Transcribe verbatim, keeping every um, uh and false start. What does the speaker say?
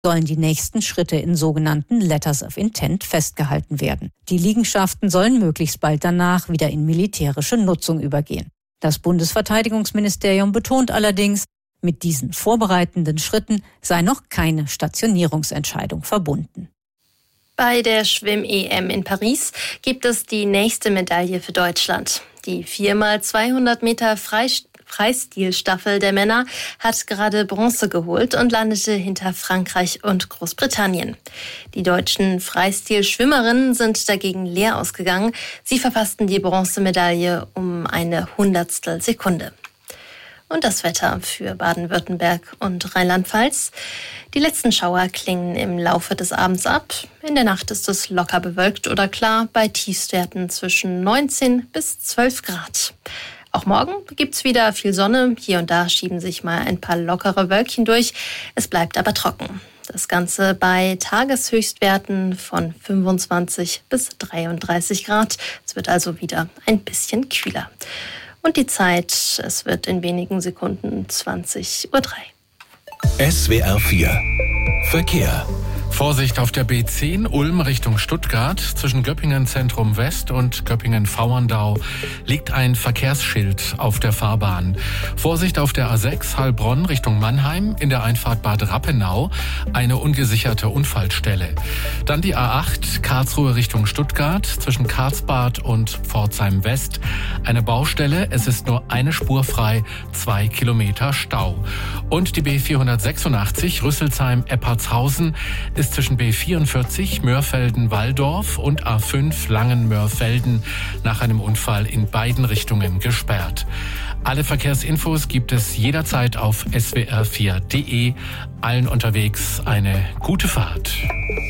sollen die nächsten Schritte in sogenannten Letters of Intent festgehalten werden. Die Liegenschaften sollen möglichst bald danach wieder in militärische Nutzung übergehen. Das Bundesverteidigungsministerium betont allerdings, mit diesen vorbereitenden Schritten sei noch keine Stationierungsentscheidung verbunden. Bei der Schwimm-E M in Paris gibt es die nächste Medaille für Deutschland. Die vier mal zweihundert Meter Freist- Freistilstaffel der Männer hat gerade Bronze geholt und landete hinter Frankreich und Großbritannien. Die deutschen Freistilschwimmerinnen sind dagegen leer ausgegangen. Sie verpassten die Bronzemedaille um eine Hundertstel Sekunde. Und das Wetter für Baden-Württemberg und Rheinland-Pfalz. Die letzten Schauer klingen im Laufe des Abends ab. In der Nacht ist es locker bewölkt oder klar bei Tiefstwerten zwischen neunzehn bis zwölf Grad. Auch morgen gibt's wieder viel Sonne. Hier und da schieben sich mal ein paar lockere Wölkchen durch. Es bleibt aber trocken. Das Ganze bei Tageshöchstwerten von fünfundzwanzig bis dreiunddreißig Grad. Es wird also wieder ein bisschen kühler. Und die Zeit, es wird in wenigen Sekunden zwanzig Uhr drei. S W R vier Verkehr. Vorsicht auf der B zehn Ulm Richtung Stuttgart. Zwischen Göppingen Zentrum West und Göppingen Vauerndau liegt ein Verkehrsschild auf der Fahrbahn. Vorsicht auf der A sechs Heilbronn Richtung Mannheim in der Einfahrt Bad Rappenau eine ungesicherte Unfallstelle. Dann die A acht Karlsruhe Richtung Stuttgart zwischen Karlsbad und Pforzheim West eine Baustelle. Es ist nur eine Spur frei, zwei Kilometer Stau. Und die B vierhundertsechsundachtzig Rüsselsheim-Eppartshausen ist zwischen B vierundvierzig Mörfelden-Walldorf und A fünf Langen-Mörfelden nach einem Unfall in beiden Richtungen gesperrt. Alle Verkehrsinfos gibt es jederzeit auf S W R vier Punkt D E. Allen unterwegs eine gute Fahrt.